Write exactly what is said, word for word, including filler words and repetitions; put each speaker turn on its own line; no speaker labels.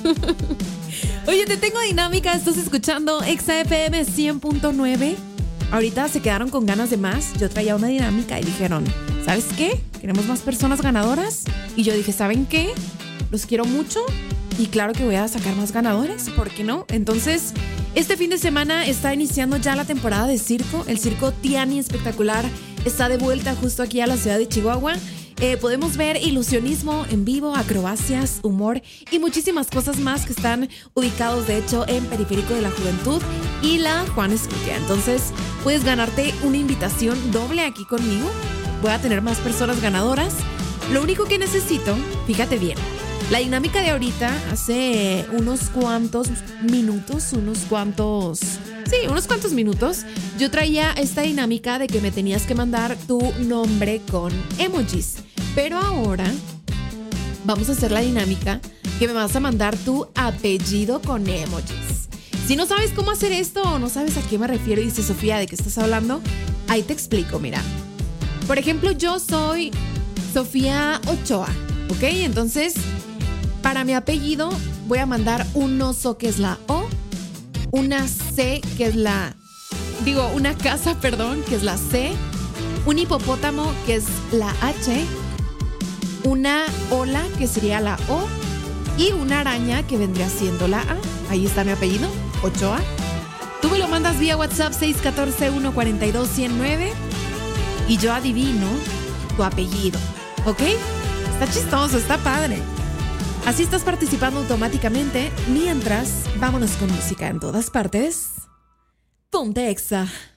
Oye, te tengo dinámica. Estás escuchando Exa F M cien punto nueve. Ahorita se quedaron con ganas de más. Yo traía una dinámica y dijeron, ¿sabes qué? Queremos más personas ganadoras. Y yo dije, ¿saben qué? Los quiero mucho y claro que voy a sacar más ganadores. ¿Por qué no? Entonces, este fin de semana está iniciando ya la temporada de circo. El circo Tiani Espectacular está de vuelta justo aquí a la ciudad de Chihuahua. Eh, podemos ver ilusionismo en vivo, acrobacias, humor y muchísimas cosas más que están ubicados de hecho en Periférico de la Juventud y la Juan Escutia. Entonces puedes ganarte una invitación doble aquí conmigo. Voy a tener más personas ganadoras. Lo único que necesito, fíjate bien, la dinámica de ahorita hace unos cuantos minutos, unos cuantos... Sí, unos cuantos minutos, yo traía esta dinámica de que me tenías que mandar tu nombre con emojis. Pero ahora vamos a hacer la dinámica que me vas a mandar tu apellido con emojis. Si no sabes cómo hacer esto o no sabes a qué me refiero y dices, Sofía, ¿de qué estás hablando? Ahí te explico, mira. Por ejemplo, yo soy Sofía Ochoa, ¿ok? Entonces, para mi apellido voy a mandar un oso que es la O, una C que es la, digo, una casa, perdón, que es la C, un hipopótamo que es la H, una ola que sería la O y una araña que vendría siendo la A. Ahí está mi apellido, Ochoa. Tú me lo mandas vía WhatsApp seis uno cuatro, uno cuatro dos, uno cero nueve y yo adivino tu apellido, ¿ok? Está chistoso, está padre. Así estás participando automáticamente. Mientras, vámonos con música en todas partes. Ponte Exa.